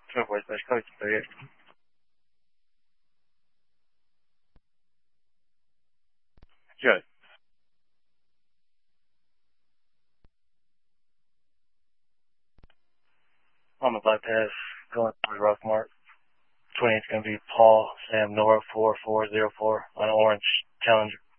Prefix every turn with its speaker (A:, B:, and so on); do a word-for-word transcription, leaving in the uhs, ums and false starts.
A: twenty-four Special Coach, thirty-eight. Good. On the bypass, going through rough mark. twenty-eight's going to be Paul Sam Nora four four zero four on orange Challenger.